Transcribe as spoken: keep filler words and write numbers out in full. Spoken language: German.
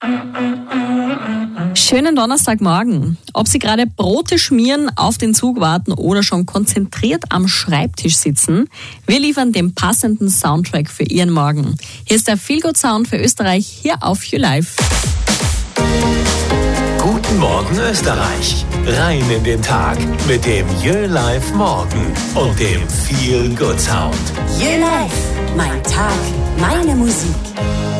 Schönen Donnerstagmorgen. Ob Sie gerade Brote schmieren, auf den Zug warten oder schon konzentriert am Schreibtisch sitzen, wir liefern den passenden Soundtrack für Ihren Morgen. Hier ist der Feelgood Sound für Österreich hier auf YouLife. Guten Morgen Österreich. Rein in den Tag mit dem YouLife Morgen und dem Feelgood Sound. YouLife. Mein Tag, meine Musik.